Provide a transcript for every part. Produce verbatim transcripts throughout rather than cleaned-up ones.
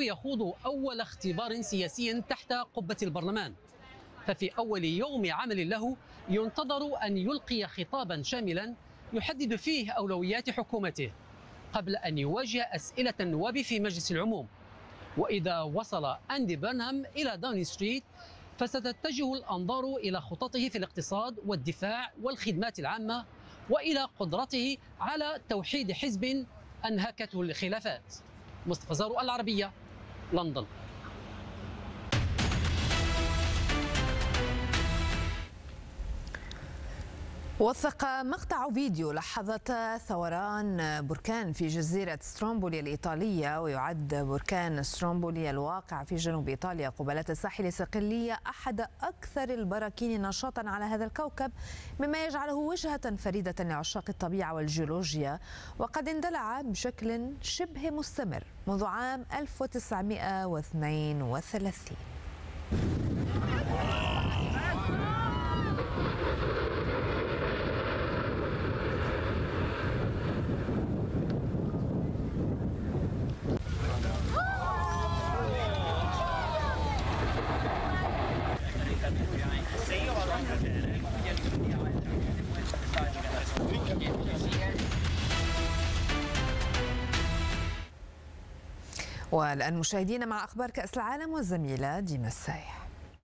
يخوض أول اختبار سياسي تحت قبة البرلمان. ففي أول يوم عمل له ينتظر أن يلقي خطابا شاملا يحدد فيه أولويات حكومته قبل أن يواجه أسئلة النواب في مجلس العموم. وإذا وصل أندي بيرنهام إلى داونينغ ستريت فستتجه الأنظار إلى خططه في الاقتصاد والدفاع والخدمات العامة، وإلى قدرته على توحيد حزب أنهكته الخلافات. مصطفى زارو، العربية، لندن. وثق مقطع فيديو لحظة ثوران بركان في جزيرة سترومبولي الإيطالية، ويعد بركان سترومبولي الواقع في جنوب إيطاليا قبالة الساحل الصقلية أحد أكثر البراكين نشاطا على هذا الكوكب، مما يجعله وجهة فريدة لعشاق الطبيعة والجيولوجيا، وقد اندلع بشكل شبه مستمر منذ عام ألف وتسعمئة واثنين وثلاثين. والآن مشاهدينا مع أخبار كأس العالم والزميلة ديما السايح.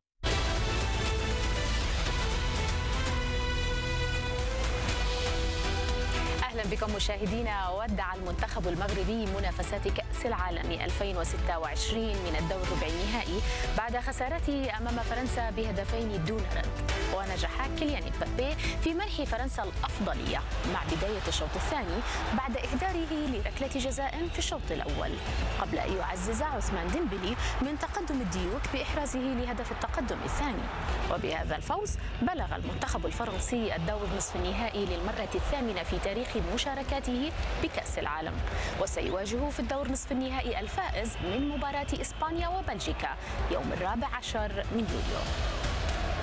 أهلا بكم مشاهدينا. ودع المنتخب المغربي منافسات كأس العالم ألفين وستة وعشرين من الدور ربع النهائي بعد خسارته أمام فرنسا بهدفين دون رد، ونجح كيليان امبابي في منح فرنسا الأفضلية مع بداية الشوط الثاني بعد إهداره لركلة جزاء في الشوط الأول، قبل أن يعزز عثمان ديمبلي من تقدم الديوك بإحرازه لهدف التقدم الثاني. وبهذا الفوز بلغ المنتخب الفرنسي الدور نصف النهائي للمرة الثامنة في تاريخ مشاركاته بكأس العالم، وسيواجه في الدور نصف النهائي الفائز من مباراة إسبانيا وبلجيكا يوم الرابع عشر من يوليو.